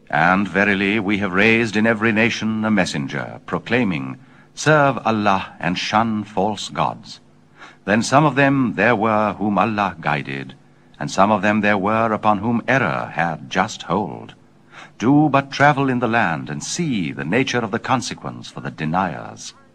And verily we have raised in every nation a messenger, proclaiming, Serve Allah and shun false gods. Then some of them there were whom Allah guided, and some of them there were upon whom error had just hold. Do but travel in the land, and see the nature of the consequence for the deniers.